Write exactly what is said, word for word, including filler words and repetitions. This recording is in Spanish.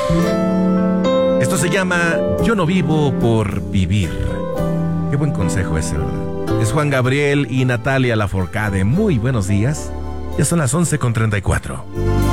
Esto se llama Yo no vivo por vivir. Qué buen consejo ese, ¿verdad? Es Juan Gabriel y Natalia Lafourcade. Muy buenos días. Ya son las once con treinta y cuatro.